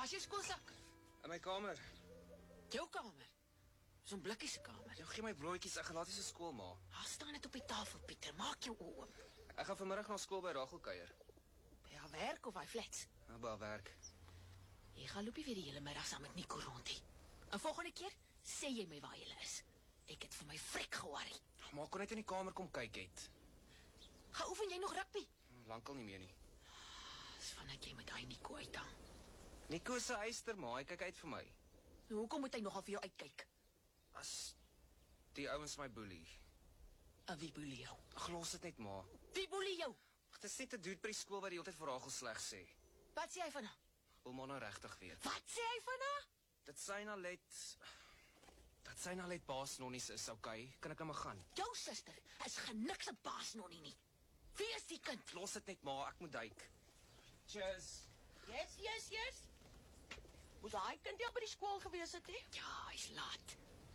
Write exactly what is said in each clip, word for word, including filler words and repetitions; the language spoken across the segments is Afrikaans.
Waar is jou skoolsak? In my kamer. Jou kamer? Zo'n blikkie se kamer. Jou gee my broodjies, ek gaan laat die skool ma. Daar staan dit op die tafel, Pieter. Maak jou oë oop. Ek gaan vanmiddag na skool by Rachel kuier. By haar werk of haar flats? Ja, by haar werk. Jy gaan loop nie weer die hele middag saam met Nico rondie. En volgende keer sê jy my waar jy is. Ek het vir my frik geworry. Maar kon net in die kamer kom kyk het. Gaan oefen jy nog rugby? Lankal nie meer nie. Dis vandat jy met daai Nico uithang. Nico se eister, ma, hy kyk uit vir my. Nou, hoekom moet hy nogal vir jou uitkyk? As die ouens my boelie. En wie boelie jou? Ag, los dit net, ma. Wie boelie jou? Ag, dit is net 'n dude by die skool wat die hele tyd vir Rachel sleg sê. Wat sê hy van haar? Wil maar nou regtig weet. Wat sê hy van haar? Dit sy nou net Dat sy nou net baas nonnies is, okay? Kan ek nou maar gaan? Jou suster is geniks 'n baas nonnie nie. Wie is die kind? Los dit net, ma, ek moet duik. Cheers. Yes, yes, yes. Moes hy kind al by die skool gewees het, hè? Ja, hy's laat.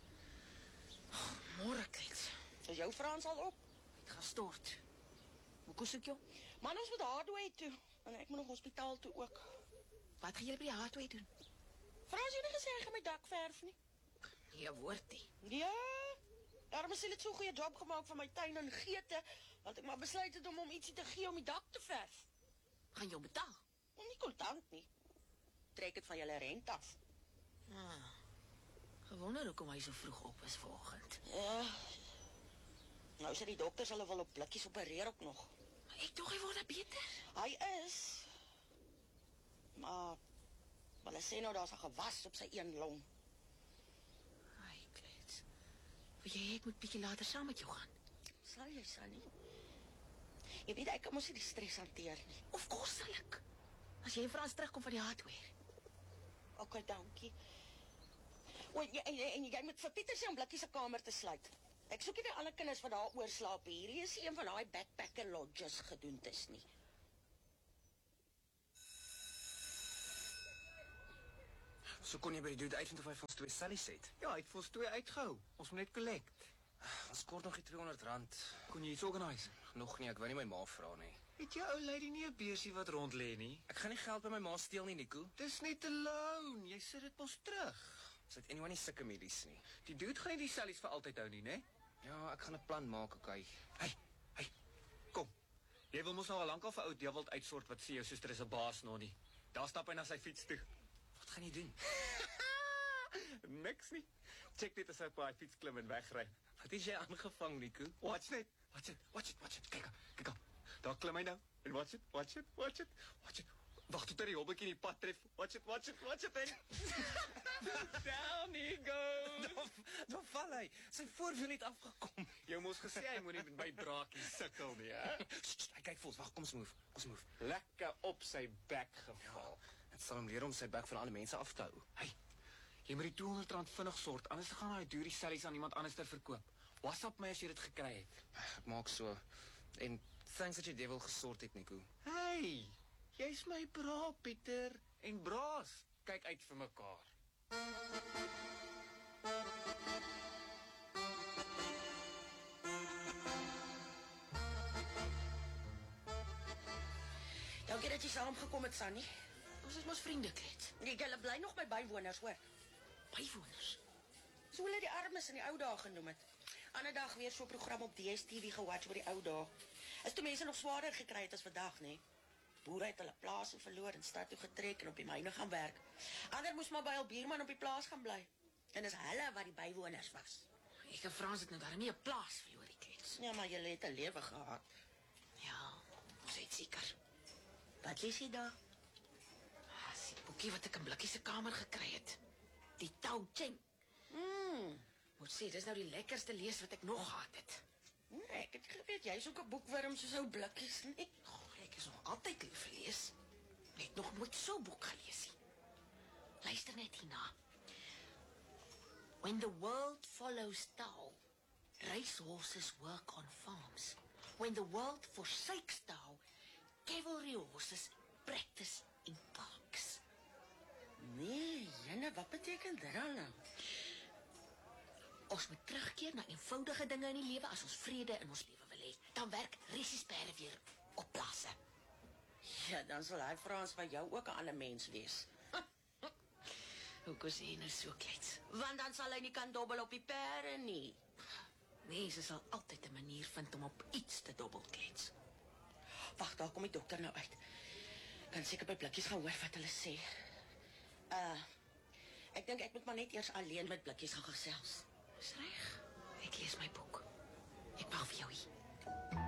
Oh, môre klets. Is jou Frans al op? Het gaan stort. Hoe kos ek jou? Man, ons moet Hardway toe. En ek moet nog hospitaal toe ook. Wat gaan julle by die Hardway doen? Frans, jy het nie gesê hy gaan my dak verf nie. Nee, woord nie. Ja, daarom is hy het so 'n goeie job gemaak van my tuin en geete, want ek maar besluit het om hom ietsie te gee om die dak te verf. Gaan jou betaal? En nie kontant nie. Trek het van julle rent af. Ah, gewonder hoekom hy so vroeg op is vanoggend. Ja, nou sê die dokters hulle wil op blikkies opereer ook nog. Maar ek dog hy word beter. Hy is, maar, maar hulle sê nou daar's 'n gewas op sy een long. Ai, klets. Wil jy ek moet bietjie later saam met jou gaan? Sal jy, Sunny? Jy weet, ek kan mos nie die stres hanteer nie. Of course sal ek. As jy en Frans terugkom van die hardware. Ok, dankie. O, en, en, en jy moet vir Pieter sê om blikkie se kamer te sluit. Ek soek nie die ander kinders wat daar oorslaap. Hierdie is een van daai backpacker lodges gedoentes nie. So kon jy by die dude uitvind of hy van ons twee sallies het. Ja, hy het vir ons twee uitgehou. Ons moet net collect. Ons kort nog die tweehonderd rand. Kon jy iets organise? Nog nie, ek wou nie my ma vra nie. Het jou ou lady nie 'n beursie wat rond lê nie? Ek gaan nie geld by my ma steel nie, Nico. Dis net 'n loan. Jy sit dit mos terug. Sy het anyone nie sulke medies nie. Die dude gaan nie die sellies vir altyd hou nie, né? Ja, ek gaan 'n plan maak, okay. Hey, hey. Kom. Jy wil mos nou al lankal vir ou Dewald uitsort wat sê jou suster is 'n baas nog nie. Daar stap hy na sy fiets toe. Wat gaan jy doen? Niks nie. Check dit as hy op hy fiets klim en wegry. Wat is jy aangevang, Nico? Watch net. Watch it. Watch it. Watch it. Kyk, kyk. Daar klim hy nou. En watch it. Watch it. Watch it. Watch it. Wag tot hy die hobbeltjie in die pad tref. Watch it. Watch it. Watch it. En... Down he goes. Dan, dan val hy. Sy voorwiel het afgekom. Jy moes gesê hy moenie met my braakie sukkel nie, hè? Hy kyk vir ons. Wag, kom ons move. Kom ons move. Lekker op sy bek geval. Dit sal hom leer om sy bek van alle mense af te hou. Hey. Jy moet die tweehonderd rand vinnig sort, anders gaan hy duur die sellies aan iemand anders te verkoop. WhatsApp my as jy dit gekry het. Ek maak so. En thanks dat jy Devil gesort het, Nico. Hey, jy's my bra, Pieter. En braas, kyk uit vir mekaar. Dankie dat jy saamgekom het, Sunny. Ons is mos vriende, klets. Nee, julle bly nog by bywoners, hoor. Bywoners. So hulle die armes in die ou dae genoem het. Ander dag weer so 'n program op D S T V gewatch oor die ou dae. Is toe mense nog swaarder gekry het as vandag, nê? Boere het hulle plase verloor en stad toe getrek en op die myne gaan werk. Ander moes maar by hul buurman op die plaas gaan bly. En dis hulle wat die bywoners was. Ek en Frans het nou daar nie 'n plaas verloor, die klets. Ja, maar julle het 'n lewe gehad. Ja, ons het seker. Wat lees jy daar? Dis die boekie wat ek in Blikkie se kamer gekry het. Die Tao Ching. Mm. Moet sê, dis nou die lekkerste lees wat ek nog gehad het. Nee, ek het geweet, jy is ook 'n boekwurm soos ou blikkies, nie? Oh, ek is nog altyd lief vir lees. Ek het nog nooit so 'n boek gelees nie. Luister net hierna. When the world follows Tao, racehorses work on farms. When the world forsakes Tao, cavalry horses practice in parks. Nee, jene, wat beteken dit dan nou? Ons moet terugkeer na eenvoudige dinge in die lewe as ons vrede in ons lewe wil hê. Dan werk resiespere weer op plase. Ja, dan sal hy Frans van jou ook 'n ander mens wees. Hoekom sê jy nou so klets? Want dan sal hy nie kan dobbel op die pere nie. Mense sal altyd 'n manier vind om op iets te dobbelklets. Wag, daar kom die dokter nou uit. Kan seker by Blikkies gaan hoor wat hulle sê. Uh, ek dink ek moet maar net eers alleen met Blikkies gaan gesels. Dis reg. Ek lees my boek. Ek wag vir jou hier.